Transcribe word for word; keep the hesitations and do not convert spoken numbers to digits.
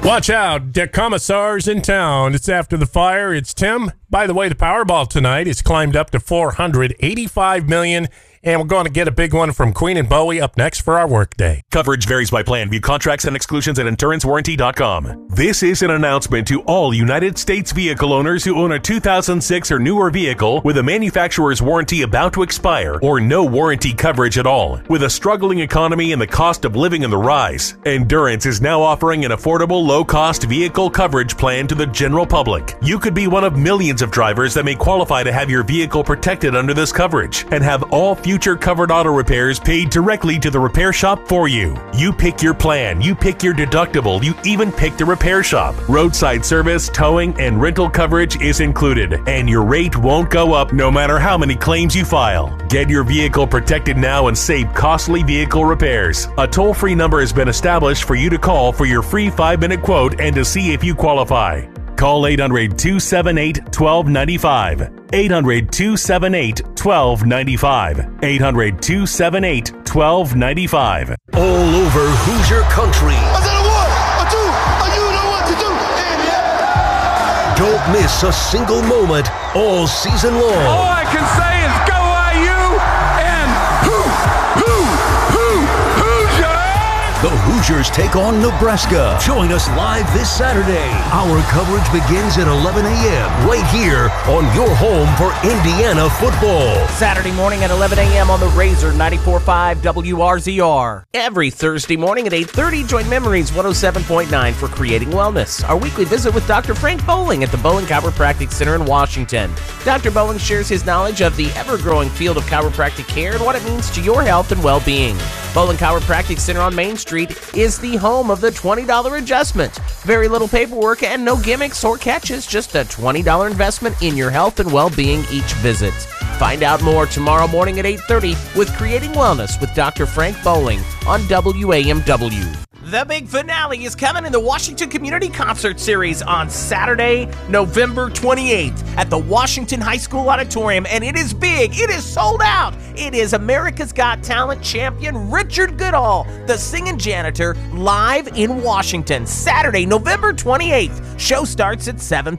Watch out, the commissar's in town. It's after the fire. It's Tim. By the way, the Powerball tonight has climbed up to four hundred eighty-five million dollars, and we're going to get a big one from Queen and Bowie up next for our workday. Coverage varies by plan. View contracts and exclusions at endurance warranty dot com. This is an announcement to all United States vehicle owners who own a two thousand six or newer vehicle with a manufacturer's warranty about to expire or no warranty coverage at all. With a struggling economy and the cost of living on the rise, Endurance is now offering an affordable, low-cost vehicle coverage plan to the general public. You could be one of millions of drivers that may qualify to have your vehicle protected under this coverage and have all future Future covered auto repairs paid directly to the repair shop for you. You pick your plan, you pick your deductible, you even pick the repair shop. Roadside service, towing, and rental coverage is included, and your rate won't go up no matter how many claims you file. Get your vehicle protected now and save costly vehicle repairs. A toll-free number has been established for you to call for your free five-minute quote and to see if you qualify. Call eight hundred, two seven eight, one two nine five. eight hundred, two seven eight, one two nine five. eight hundred, two seven eight, one two nine five. All over Hoosier country. I said a one, a two, a you know what to do. Idiot. Don't miss a single moment all season long. All I can say is go I U and who, who, who, Hoosiers! The Hoosiers take on Nebraska. Join us live this Saturday. Our coverage begins at eleven a.m. right here on your home for Indiana football. Saturday morning at eleven a.m. on the Razor ninety-four point five W R Z R. Every Thursday morning at eight thirty, join Memories one oh seven point nine for Creating Wellness, our weekly visit with Doctor Frank Bowling at the Bowling Chiropractic Center in Washington. Doctor Bowling shares his knowledge of the ever-growing field of chiropractic care and what it means to your health and well-being. Bowling Chiropractic Center on Main Street is the home of the twenty dollars adjustment. Very little paperwork and no gimmicks or catches, just a twenty dollars investment in your health and well-being each visit. Find out more tomorrow morning at eight thirty with Creating Wellness with Doctor Frank Bowling on W A M W. The big finale is coming in the Washington Community Concert Series on Saturday, November twenty-eighth at the Washington High School Auditorium, and it is big. It is sold out. It is America's Got Talent champion Richard Goodall, the singing janitor, live in Washington. Saturday, November twenty-eighth. Show starts at seven